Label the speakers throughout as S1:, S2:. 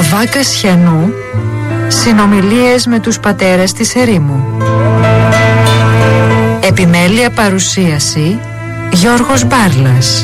S1: Αβά Κασιανού, συνομιλίες με τους πατέρες της ερήμου. Επιμέλεια παρουσίαση Γιώργος Μπάρλας.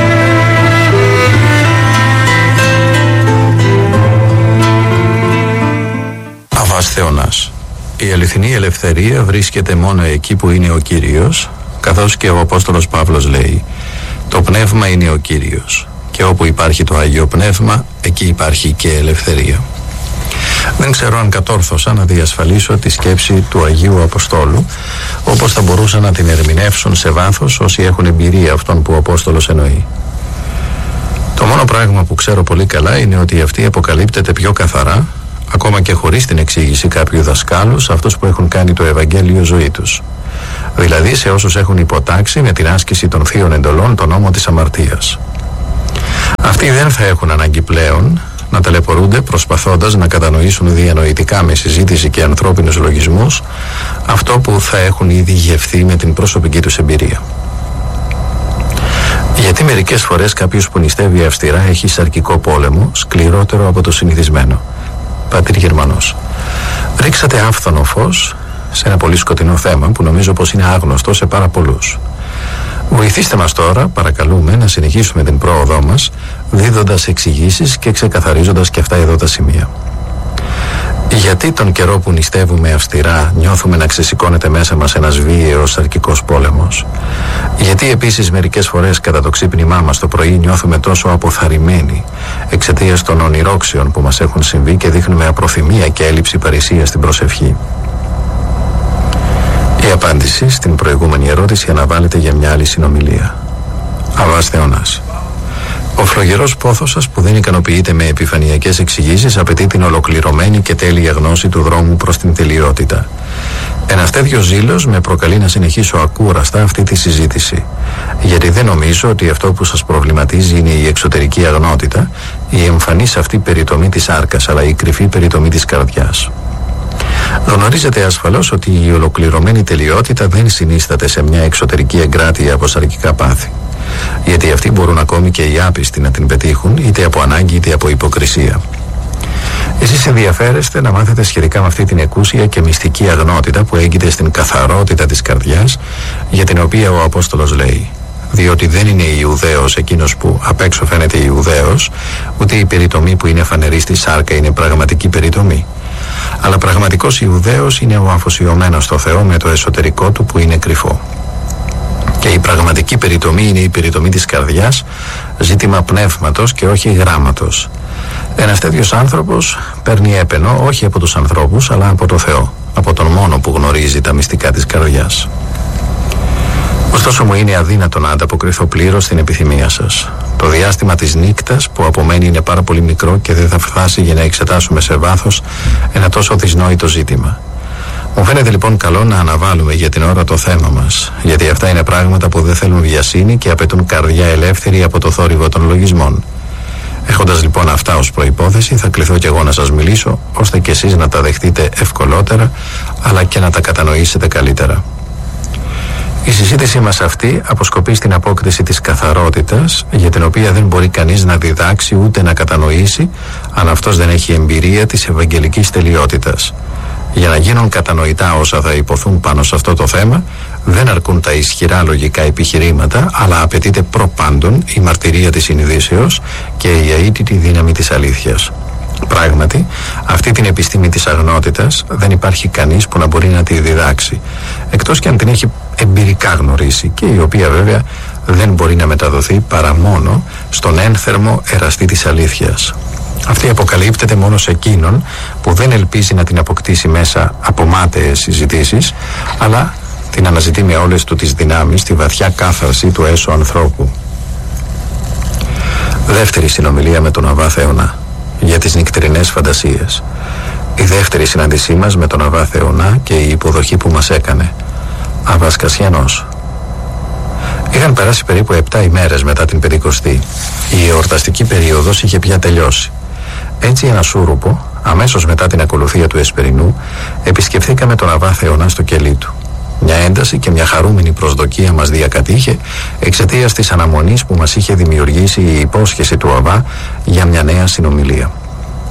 S2: Αβάς Θεονάς. Η αληθινή ελευθερία βρίσκεται μόνο εκεί που είναι ο Κύριος, καθώς και ο Απόστολος Παύλος λέει: το πνεύμα είναι ο Κύριος, και όπου υπάρχει το Άγιο Πνεύμα, εκεί υπάρχει και ελευθερία. Δεν ξέρω αν κατόρθωσα να διασφαλίσω τη σκέψη του Αγίου Αποστόλου, όπως θα μπορούσαν να την ερμηνεύσουν σε βάθος όσοι έχουν εμπειρία αυτών που ο Απόστολος εννοεί. Το μόνο πράγμα που ξέρω πολύ καλά είναι ότι αυτή αποκαλύπτεται πιο καθαρά, ακόμα και χωρίς την εξήγηση κάποιου δασκάλου, σε αυτούς που έχουν κάνει το Ευαγγέλιο ζωή τους. Δηλαδή σε όσους έχουν υποτάξει με την άσκηση των θείων εντολών τον νόμο της αμαρτίας. Αυτοί δεν θα έχουν ανάγκη πλέον να ταλαιπωρούνται προσπαθώντας να κατανοήσουν διανοητικά με συζήτηση και ανθρώπινους λογισμούς αυτό που θα έχουν ήδη γευθεί με την προσωπική τους εμπειρία. Γιατί μερικές φορές κάποιος που νηστεύει αυστηρά έχει σαρκικό πόλεμο σκληρότερο από το συνηθισμένο. Πατήρ Γερμανός, ρίξατε άφθονο φως σε ένα πολύ σκοτεινό θέμα που νομίζω πως είναι άγνωστο σε πάρα πολλούς. Βοηθήστε μας τώρα, παρακαλούμε, να συνεχίσουμε την πρόοδό μας, δίδοντας εξηγήσεις και ξεκαθαρίζοντας και αυτά εδώ τα σημεία. Γιατί τον καιρό που νηστεύουμε αυστηρά νιώθουμε να ξεσηκώνεται μέσα μας ένας βίαιος σαρκικός πόλεμος? Γιατί επίσης μερικές φορές κατά το ξύπνημά μας το πρωί νιώθουμε τόσο αποθαρρυμένοι εξαιτίας των ονειρόξεων που μας έχουν συμβεί και δείχνουμε απροθυμία και έλλειψη παρησίας στην προσευχή? Η απάντηση στην προηγούμενη ερώτηση αναβάλλεται για μια άλλη συνομιλία. Αβάς Θεονάς. Ο φλογερός πόθος σας που δεν ικανοποιείται με επιφανειακές εξηγήσεις απαιτεί την ολοκληρωμένη και τέλεια γνώση του δρόμου προς την τελειότητα. Ένας τέτοιος ζήλος με προκαλεί να συνεχίσω ακούραστα αυτή τη συζήτηση, γιατί δεν νομίζω ότι αυτό που σας προβληματίζει είναι η εξωτερική αγνότητα, η εμφανής αυτή περιτομή της άρκας, αλλά η κρυφή περιτομή της καρδιάς. Γνωρίζετε ασφαλώς ότι η ολοκληρωμένη τελειότητα δεν συνίσταται σε μια εξωτερική εγκράτεια από σαρκικά πάθη, γιατί αυτοί μπορούν ακόμη και οι άπιστοι να την πετύχουν, είτε από ανάγκη είτε από υποκρισία. Εσείς ενδιαφέρεστε να μάθετε σχετικά με αυτή την εκούσια και μυστική αγνότητα που έγκυται στην καθαρότητα της καρδιάς, για την οποία ο Απόστολος λέει: διότι δεν είναι Ιουδαίος εκείνος που απ' έξω φαίνεται Ιουδαίος, ούτε η περιτομή που είναι φανερή στη σάρκα είναι πραγματική περιτομή. Αλλά πραγματικός Ιουδαίος είναι ο αφοσιωμένος στο Θεό με το εσωτερικό του που είναι κρυφό. Και η πραγματική περιτομή είναι η περιτομή της καρδιάς, ζήτημα πνεύματος και όχι γράμματος. Ένας τέτοιος άνθρωπος παίρνει έπαινο όχι από τους ανθρώπους αλλά από το Θεό, από τον μόνο που γνωρίζει τα μυστικά της καρδιάς. Ωστόσο μου είναι αδύνατο να ανταποκριθώ πλήρως στην επιθυμία σας. Το διάστημα της νύκτας που απομένει είναι πάρα πολύ μικρό και δεν θα φτάσει για να εξετάσουμε σε βάθος ένα τόσο δυσνόητο ζήτημα. Μου φαίνεται λοιπόν καλό να αναβάλουμε για την ώρα το θέμα μας, γιατί αυτά είναι πράγματα που δεν θέλουν βιασύνη και απαιτούν καρδιά ελεύθερη από το θόρυβο των λογισμών. Έχοντας λοιπόν αυτά ως προϋπόθεση, θα κληθώ κι εγώ να σας μιλήσω, ώστε κι εσείς να τα δεχτείτε ευκολότερα, αλλά και να τα κατανοήσετε καλύτερα. Η συζήτησή μας αυτή αποσκοπεί στην απόκτηση της καθαρότητας, για την οποία δεν μπορεί κανείς να διδάξει ούτε να κατανοήσει, αν αυτός δεν έχει εμπειρία της ευαγγελικής τελειότητας. Για να γίνουν κατανοητά όσα θα υποθούν πάνω σε αυτό το θέμα, δεν αρκούν τα ισχυρά λογικά επιχειρήματα, αλλά απαιτείται προπάντων η μαρτυρία της συνειδήσεως και η αίτητη δύναμη της αλήθειας. Πράγματι, αυτή την επιστήμη της αγνότητας δεν υπάρχει κανείς που να μπορεί να τη διδάξει, εκτός και αν την έχει εμπειρικά γνωρίσει, και η οποία βέβαια δεν μπορεί να μεταδοθεί παρά μόνο στον ένθερμο εραστή της αλήθειας. Αυτή αποκαλύπτεται μόνο σε εκείνον που δεν ελπίζει να την αποκτήσει μέσα από μάταιες συζητήσεις, αλλά την αναζητεί με όλες του τις δυνάμεις στη βαθιά κάθαρση του έσω ανθρώπου. Δεύτερη συνομιλία με τον Αβά Θεονά για τις νυκτρινές φαντασίες. Η δεύτερη συνάντησή μας με τον Αβά Θεονά και η υποδοχή που μας έκανε. Αβάς Κασιανός. Είχαν περάσει περίπου 7 ημέρες μετά την Πεντηκοστή. Η εορταστική περίοδος είχε πια τελειώσει. Έτσι ένα σούρουπο, αμέσως μετά την ακολουθία του Εσπερινού, επισκεφθήκαμε τον Αβά Θεονά στο κελί του. Μια ένταση και μια χαρούμενη προσδοκία μας διακατήχε εξαιτίας της αναμονής που μας είχε δημιουργήσει η υπόσχεση του Αβά για μια νέα συνομιλία.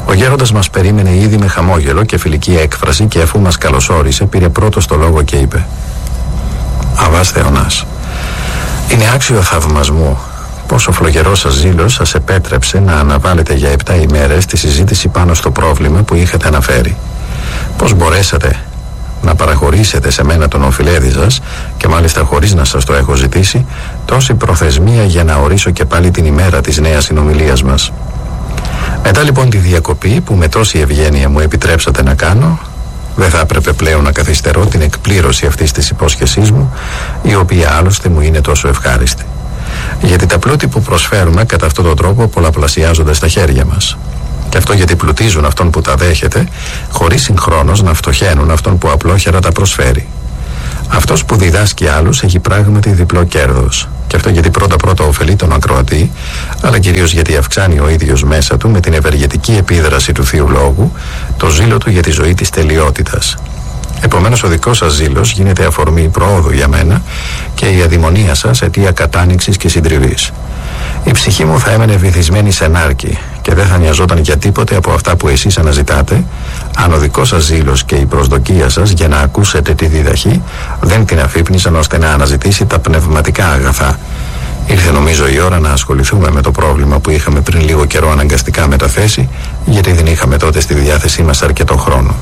S2: Ο γέροντας μας περίμενε ήδη με χαμόγελο και φιλική έκφραση και αφού μας καλωσόρισε πήρε πρώτος το λόγο και είπε: «Αβάς Θεονάς, είναι άξιο θαυμασμού πως ο φλογερός σας ζήλος σας επέτρεψε να αναβάλλετε για 7 ημέρες τη συζήτηση πάνω στο πρόβλημα που είχατε αναφέρει. Πως μπορέσατε να παραχωρήσετε σε μένα τον οφειλέδη σας και μάλιστα χωρίς να σας το έχω ζητήσει τόση προθεσμία για να ορίσω και πάλι την ημέρα της νέας συνομιλίας μας. Μετά λοιπόν τη διακοπή που με τόση ευγένεια μου επιτρέψατε να κάνω, δεν θα έπρεπε πλέον να καθυστερώ την εκπλήρωση αυτής της υπόσχεσής μου, η οποία άλλωστε μου είναι τόσο ευχάριστη. Γιατί τα πλούτη που προσφέρουμε κατά αυτόν τον τρόπο πολλαπλασιάζονται στα χέρια μας. Και αυτό γιατί πλουτίζουν αυτόν που τα δέχεται, χωρίς συγχρόνως να φτωχαίνουν αυτόν που απλόχερα τα προσφέρει. Αυτός που διδάσκει άλλους έχει πράγματι διπλό κέρδος. Και αυτό γιατί πρώτα ωφελεί τον ακροατή, αλλά κυρίως γιατί αυξάνει ο ίδιος μέσα του με την ευεργετική επίδραση του Θείου Λόγου το ζήλο του για τη ζωή της τελειότητας. Επομένως ο δικός σας ζήλος γίνεται αφορμή προόδου για μένα και η αδειμονία σας αιτία κατάνοιξης και συντριβής. Η ψυχή μου θα έμενε βυθισμένη σε νάρκη και δεν θα νοιαζόταν για τίποτε από αυτά που εσείς αναζητάτε, αν ο δικός σας ζήλος και η προσδοκία σας για να ακούσετε τη διδαχή δεν την αφύπνισαν ώστε να αναζητήσει τα πνευματικά αγαθά. Ήρθε νομίζω η ώρα να ασχοληθούμε με το πρόβλημα που είχαμε πριν λίγο καιρό αναγκαστικά μεταθέσει, γιατί δεν είχαμε τότε στη διάθεσή μας αρκετό χρόνο.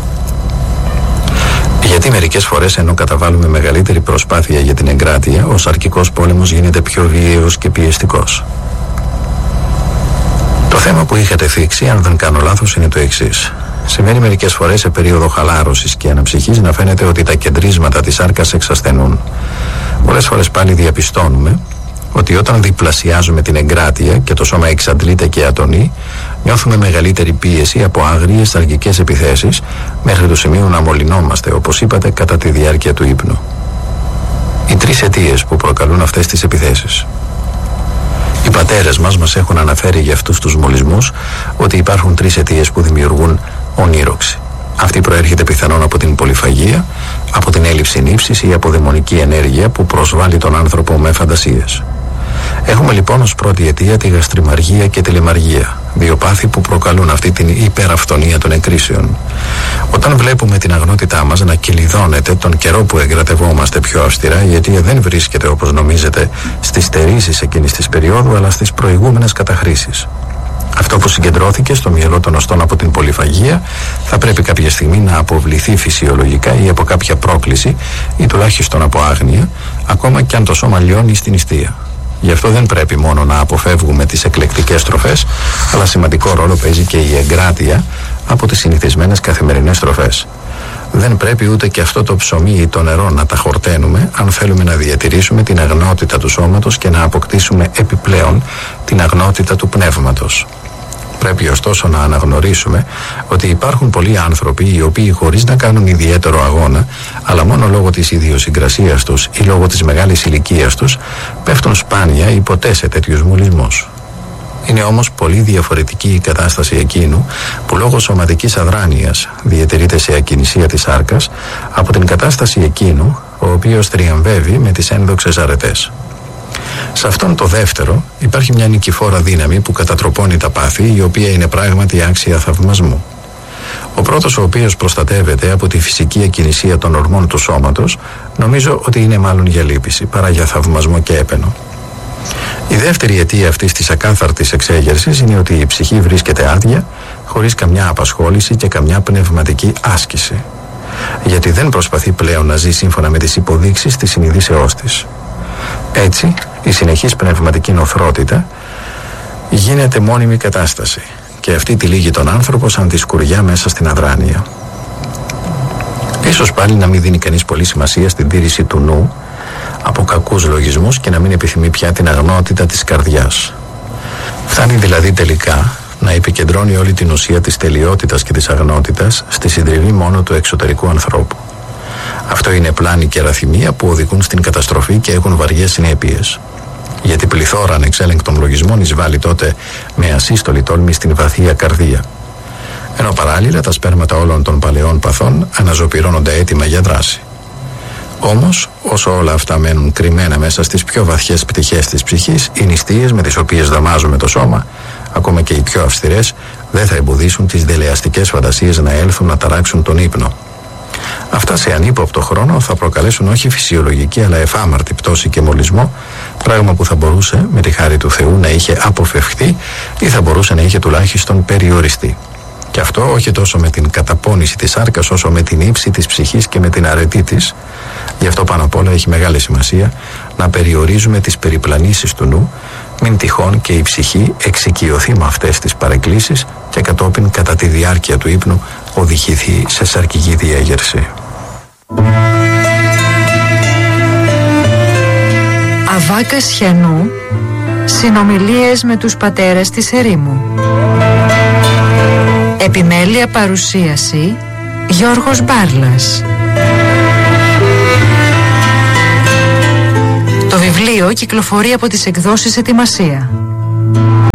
S2: Γιατί μερικές φορές ενώ καταβάλουμε μεγαλύτερη προσπάθεια για την εγκράτεια, ο σαρκικός πόλεμος γίνεται πιο βίαιος και πιεστικός. Το θέμα που είχατε θίξει, αν δεν κάνω λάθος, είναι το εξής. Συμβαίνει μερικές φορές σε περίοδο χαλάρωσης και αναψυχής να φαίνεται ότι τα κεντρίσματα της σάρκας εξασθενούν. Πολλές φορές πάλι διαπιστώνουμε ότι όταν διπλασιάζουμε την εγκράτεια και το σώμα εξαντλείται και ατονεί, νιώθουμε μεγαλύτερη πίεση από άγριες σαρκικές επιθέσεις μέχρι το σημείο να μολυνόμαστε, όπως είπατε, κατά τη διάρκεια του ύπνου. Οι 3 αιτίες που προκαλούν αυτές τις επιθέσεις. Οι πατέρες μας έχουν αναφέρει για αυτούς τους μολυσμούς ότι υπάρχουν 3 αιτίες που δημιουργούν ονείροξη. Αυτή προέρχεται πιθανόν από την πολυφαγία, από την έλλειψη νύψης ή από δαιμονική ενέργεια που προσβάλλει τον άνθρωπο με φαντασίες. Έχουμε λοιπόν ως πρώτη αιτία τη γαστριμαργία και τη λαιμαργία, 2 πάθη που προκαλούν αυτή την υπεραφθονία των εκκρίσεων. Όταν βλέπουμε την αγνότητά μας να κυλιδώνεται τον καιρό που εγκρατευόμαστε πιο αυστηρά, γιατί δεν βρίσκεται όπως νομίζετε στις στερήσεις εκείνης της περίοδου, αλλά στις προηγούμενες καταχρήσεις. Αυτό που συγκεντρώθηκε στο μυαλό των οστών από την πολυφαγία θα πρέπει κάποια στιγμή να αποβληθεί φυσιολογικά ή από κάποια πρόκληση ή τουλάχιστον από άγνοια, ακόμα και αν το σώμα λιώνει στην νηστεία. Γι' αυτό δεν πρέπει μόνο να αποφεύγουμε τις εκλεκτικές τροφές, αλλά σημαντικό ρόλο παίζει και η εγκράτεια από τις συνηθισμένες καθημερινές τροφές. Δεν πρέπει ούτε και αυτό το ψωμί ή το νερό να τα χορταίνουμε, αν θέλουμε να διατηρήσουμε την αγνότητα του σώματος και να αποκτήσουμε επιπλέον την αγνότητα του πνεύματος. Πρέπει ωστόσο να αναγνωρίσουμε ότι υπάρχουν πολλοί άνθρωποι οι οποίοι χωρίς να κάνουν ιδιαίτερο αγώνα, αλλά μόνο λόγω της ιδιοσυγκρασίας τους ή λόγω της μεγάλης ηλικίας τους, πέφτουν σπάνια ή ποτέ σε τέτοιους μολυσμούς. Είναι όμως πολύ διαφορετική η κατάσταση εκείνου που λόγω σωματικής αδράνειας διατηρείται σε ακινησία της σάρκας από την κατάσταση εκείνου ο οποίος θριαμβεύει με τις ένδοξες αρετές. Σε αυτόν το δεύτερο υπάρχει μια νικηφόρα δύναμη που κατατροπώνει τα πάθη, η οποία είναι πράγματι άξια θαυμασμού. Ο πρώτος, ο οποίος προστατεύεται από τη φυσική ακινησία των ορμών του σώματος, νομίζω ότι είναι μάλλον για λύπηση παρά για θαυμασμό και έπαινο. Η δεύτερη αιτία αυτής της ακάθαρτης εξέγερσης είναι ότι η ψυχή βρίσκεται άδεια, χωρίς καμιά απασχόληση και καμιά πνευματική άσκηση. Γιατί δεν προσπαθεί πλέον να ζει σύμφωνα με τις υποδείξεις της συνειδήσεώς της. Έτσι, η συνεχής πνευματική νοθρότητα γίνεται μόνιμη κατάσταση και αυτή τυλίγει τον άνθρωπο σαν τη σκουριά μέσα στην αδράνεια. Ίσως πάλι να μην δίνει κανείς πολύ σημασία στην τήρηση του νου από κακούς λογισμούς και να μην επιθυμεί πια την αγνότητα της καρδιάς. Φτάνει δηλαδή τελικά να επικεντρώνει όλη την ουσία της τελειότητας και της αγνότητας στη συντριβή μόνο του εξωτερικού ανθρώπου. Αυτό είναι πλάνη και ραθυμία που οδηγούν στην καταστροφή και έχουν βαριές συνέπειες. Γιατί πληθώρα ανεξέλεγκτων λογισμών εισβάλλει τότε με ασύστολη τόλμη στην βαθία καρδία. Ενώ παράλληλα τα σπέρματα όλων των παλαιών παθών αναζωπυρώνονται έτοιμα για δράση. Όμως, όσο όλα αυτά μένουν κρυμμένα μέσα στις πιο βαθιές πτυχές της ψυχής, οι νηστείες με τις οποίες δαμάζουμε το σώμα ακόμα και οι πιο αυστηρές, δεν θα εμποδίσουν τις δελεαστικές φαντασίες να έλθουν να ταράξουν τον ύπνο. Αυτά σε ανύποπτο χρόνο θα προκαλέσουν όχι φυσιολογική αλλά εφάμαρτη πτώση και μολυσμό, πράγμα που θα μπορούσε με τη χάρη του Θεού να είχε αποφευχθεί ή θα μπορούσε να είχε τουλάχιστον περιοριστεί. Και αυτό όχι τόσο με την καταπώνηση της σάρκας όσο με την ύψη της ψυχής και με την αρετή της. Γι' αυτό πάνω απ' όλα έχει μεγάλη σημασία να περιορίζουμε τις περιπλανήσεις του νου, μην τυχόν και η ψυχή εξοικειωθεί με αυτές τις παρεκκλήσεις και κατόπιν κατά τη διάρκεια του ύπνου οδηγηθεί σε σαρκική διέγερση.
S1: Αβάκα Σιανού, συνομιλίες με τους πατέρες της ερήμου. Επιμέλεια παρουσίαση Γιώργος Μπάρλας. Το βιβλίο κυκλοφορεί από τις εκδόσεις Ετοιμασία.